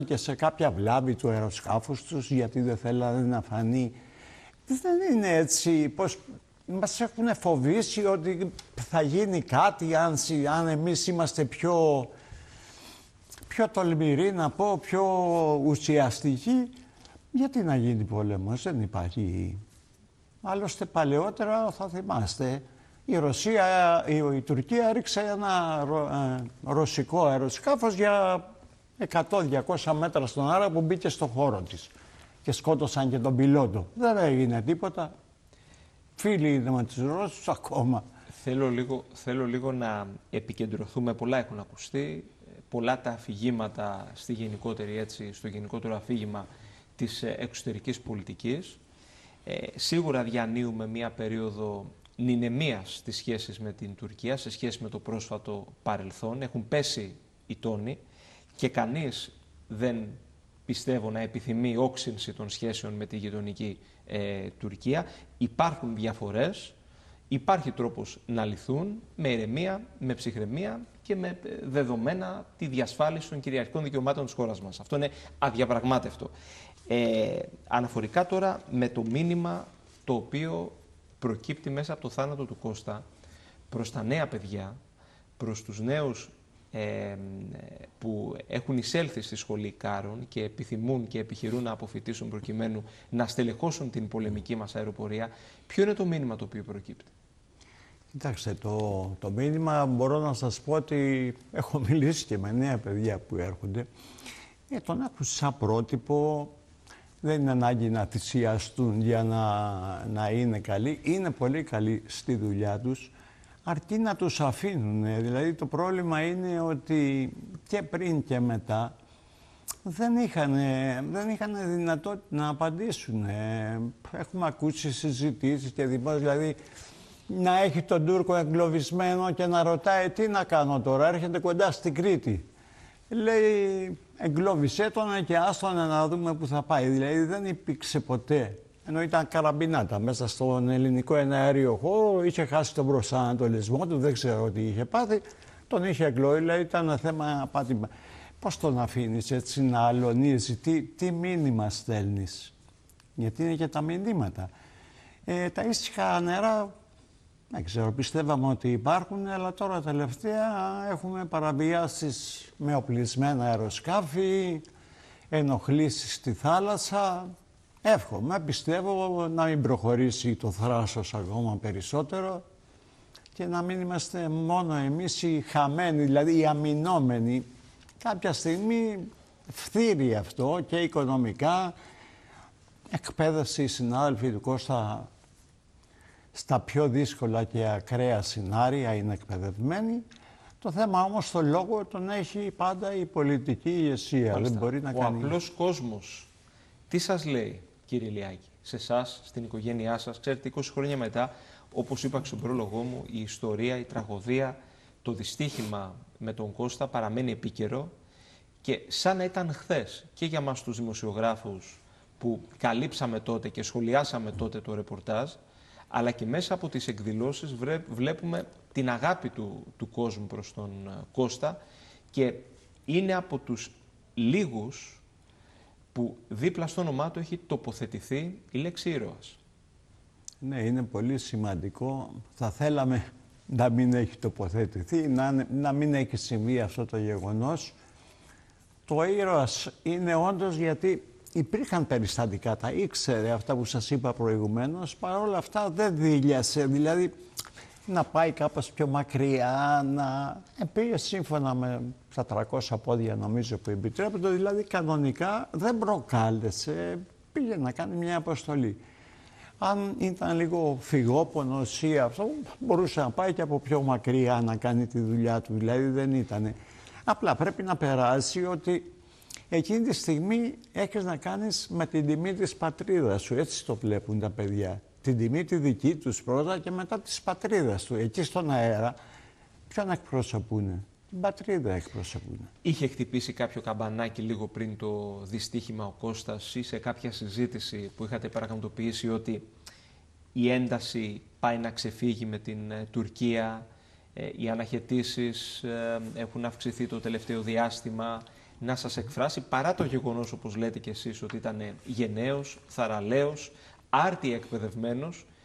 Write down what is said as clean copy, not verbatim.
και σε κάποια βλάβη του αεροσκάφους τους, γιατί δεν θέλανε να φανεί. Δεν είναι έτσι, πως μας έχουν φοβήσει ότι θα γίνει κάτι αν εμείς είμαστε πιο τολμηροί, να πω, πιο ουσιαστικοί. Γιατί να γίνει πόλεμος, δεν υπάρχει. Άλλωστε παλαιότερα θα θυμάστε, η Τουρκία έριξε ένα ρωσικό αεροσκάφος για 100-200 μέτρα στον αέρα που μπήκε στο χώρο της και σκότωσαν και τον πιλότο. Δεν έγινε τίποτα. Φίλοι είναι με τους Ρώσους ακόμα. Θέλω λίγο να επικεντρωθούμε. Πολλά έχουν ακουστεί. Πολλά τα αφηγήματα στο γενικότερο αφήγημα της εξωτερικής πολιτικής. Σίγουρα διανύουμε μία περίοδο νηνεμίας στις σχέσεις με την Τουρκία σε σχέση με το πρόσφατο παρελθόν. Έχουν πέσει οι τόνοι και κανείς δεν πιστεύω να επιθυμεί όξυνση των σχέσεων με τη γειτονική Τουρκία. Υπάρχουν διαφορές, υπάρχει τρόπος να λυθούν με ηρεμία, με ψυχραιμία και με δεδομένα τη διασφάλιση των κυριαρχικών δικαιωμάτων της χώρας μας. Αυτό είναι αδιαπραγμάτευτο. Αναφορικά τώρα με το μήνυμα το οποίο προκύπτει μέσα από το θάνατο του Κώστα προς τα νέα παιδιά, προς τους νέους που έχουν εισέλθει στη σχολή Κάρων και επιθυμούν και επιχειρούν να αποφοιτήσουν προκειμένου να στελεχώσουν την πολεμική μας αεροπορία, ποιο είναι το μήνυμα το οποίο προκύπτει? Κοιτάξτε, το μήνυμα μπορώ να σας πω ότι έχω μιλήσει και με νέα παιδιά που έρχονται. Τον έχουν σαν πρότυπο, δεν είναι ανάγκη να θυσιαστούν για να είναι καλοί. Είναι πολύ καλοί στη δουλειά τους, αρκεί να τους αφήνουν. Δηλαδή το πρόβλημα είναι ότι και πριν και μετά δεν είχαν δυνατότητα να απαντήσουν. Έχουμε ακούσει συζητήσεις και δημόσιες, δηλαδή να έχει τον Τούρκο εγκλωβισμένο και να ρωτάει τι να κάνω τώρα, έρχεται κοντά στην Κρήτη. Λέει, εγκλώβησέ τον και άστον να δούμε που θα πάει. Δηλαδή δεν υπήρξε ποτέ, ενώ ήταν καραμπινάτα μέσα στον ελληνικό εναέριο χώρο, είχε χάσει τον προσανατολισμό του, δεν ξέρω τι είχε πάθει, τον είχε εγκλωβίσει, δηλαδή ήταν θέμα πάτημα. Πώς τον αφήνεις έτσι να αλωνίζει, τι μήνυμα στέλνεις? Γιατί είναι και τα μηνύματα. Τα ήσυχα νερά, δεν ξέρω, πιστεύαμε ότι υπάρχουν, αλλά τώρα τελευταία έχουμε παραβιάσεις με οπλισμένα αεροσκάφη, ενοχλήσεις στη θάλασσα. Εύχομαι, πιστεύω, να μην προχωρήσει το θράσος ακόμα περισσότερο και να μην είμαστε μόνο εμείς οι χαμένοι, δηλαδή οι αμυνόμενοι. Κάποια στιγμή φθείρει αυτό και οικονομικά. Εκπαίδευση, οι συνάδελφοι του Κώστα στα πιο δύσκολα και ακραία σενάρια είναι εκπαιδευμένοι. Το θέμα όμως, το λόγο τον έχει πάντα η πολιτική ηγεσία. Δεν μπορεί να κάνει. Ο απλός κόσμος, τι σας λέει, κύριε Ηλιάκη, σε εσάς, στην οικογένειά σας? Ξέρετε, 20 χρόνια μετά, όπως είπα στον πρόλογό μου, η ιστορία, η τραγωδία, το δυστύχημα με τον Κώστα παραμένει επίκαιρο και σαν να ήταν χθες και για μας τους δημοσιογράφους που καλύψαμε τότε και σχολιάσαμε τότε το ρεπορτάζ, αλλά και μέσα από τις εκδηλώσεις βλέπουμε την αγάπη του κόσμου προς τον Κώστα και είναι από τους λίγους που δίπλα στο όνομά του έχει τοποθετηθεί η λέξη ήρωας. Ναι, είναι πολύ σημαντικό. Θα θέλαμε να μην έχει τοποθετηθεί, να μην έχει συμβεί αυτό το γεγονός. Το ήρωας είναι όντως, γιατί υπήρχαν περιστατικά, τα ήξερε αυτά που σας είπα προηγουμένως, παρόλα αυτά δεν δίλιασε, δηλαδή να πάει κάπως πιο μακριά, πήγε σύμφωνα με τα 300 πόδια νομίζω που επιτρέπονται, δηλαδή κανονικά δεν προκάλεσε, πήγε να κάνει μια αποστολή. Αν ήταν λίγο φυγόπονος ή αυτό, μπορούσε να πάει και από πιο μακριά να κάνει τη δουλειά του, δηλαδή δεν ήτανε. Απλά πρέπει να περάσει ότι εκείνη τη στιγμή έχεις να κάνεις με την τιμή της πατρίδας σου. Έτσι το βλέπουν τα παιδιά. Την τιμή τη δική τους πρώτα και μετά της πατρίδας του. Εκεί στον αέρα ποιον εκπροσωπούνε? Την πατρίδα εκπροσωπούνε. Είχε χτυπήσει κάποιο καμπανάκι λίγο πριν το δυστύχημα ο Κώστας ή σε κάποια συζήτηση που είχατε παρακαμπτοποιήσει ότι η ένταση πάει να ξεφύγει με την Τουρκία, οι αναχαιτήσεις έχουν αυξηθεί το τελευταίο διάστημα, να σας εκφράσει, παρά το γεγονός, όπως λέτε και εσείς, ότι ήταν γενναίος, θαραλέος, άρτια εκπαιδευμένος